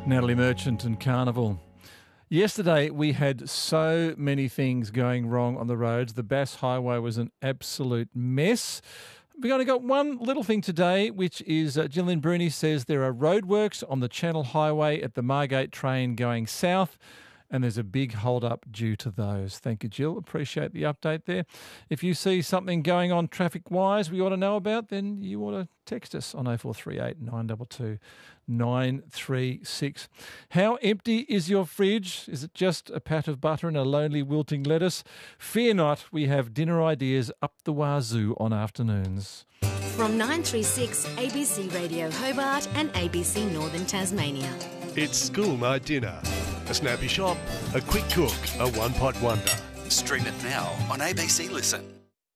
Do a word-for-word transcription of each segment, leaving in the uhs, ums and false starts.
Natalie Merchant and Carnival. Yesterday we had so many things going wrong on the roads. The Bass Highway was an absolute mess. We've only got one little thing today, which is uh, Gillian Bruni says there are roadworks on the Channel Highway at the Margate train going south, and there's a big hold-up due to those. Thank you, Jill. Appreciate the update there. If you see something going on traffic-wise we ought to know about, then you ought to text us on oh four three eight, nine two two, nine three six. How empty is your fridge? Is it just a pat of butter and a lonely wilting lettuce? Fear not, we have dinner ideas up the wazoo on afternoons. From nine three six A B C Radio Hobart and A B C Northern Tasmania. It's school night dinner. A snappy shop, a quick cook, a one-pot wonder. Stream it now on A B C Listen.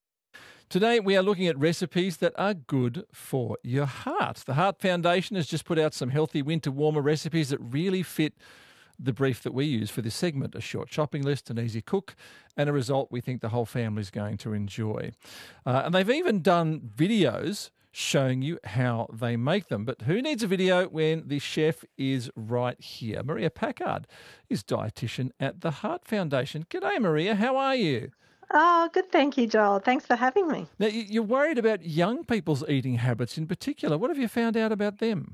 Today we are looking at recipes that are good for your heart. The Heart Foundation has just put out some healthy winter warmer recipes that really fit the brief that we use for this segment, a short shopping list, an easy cook, and a result we think the whole family is going to enjoy. Uh, and they've even done videos showing you how they make them. But who needs a video when the chef is right here? Maria Packard is dietitian at the Heart Foundation. G'day, Maria. How are you? Oh, good. Thank you, Joel. Thanks for having me. Now, you're worried about young people's eating habits in particular. What have you found out about them?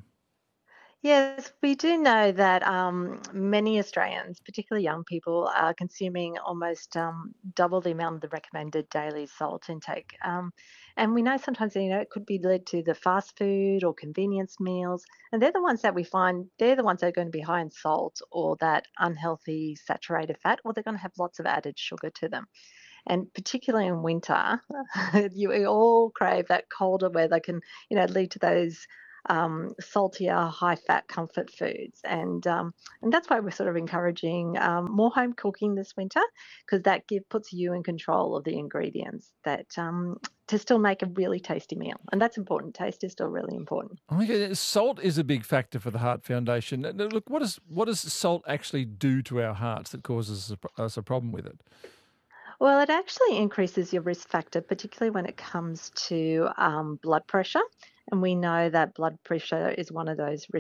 Yes, we do know that um, many Australians, particularly young people, are consuming almost um, double the amount of the recommended daily salt intake. Um, and we know sometimes, you know, it could be led to the fast food or convenience meals. And they're the ones that we find, they're the ones that are going to be high in salt or that unhealthy saturated fat, or they're going to have lots of added sugar to them. And particularly in winter, you we all crave that colder weather can, you know, lead to those um, saltier, high-fat comfort foods. And um, and that's why we're sort of encouraging um, more home cooking this winter, because that give, puts you in control of the ingredients that um, to still make a really tasty meal. And that's important. Taste is still really important. Okay, salt is a big factor for the Heart Foundation. Now, look, what, is, what does salt actually do to our hearts that causes us a problem with it? Well, it actually increases your risk factor, particularly when it comes to um, blood pressure. And we know that blood pressure is one of those risk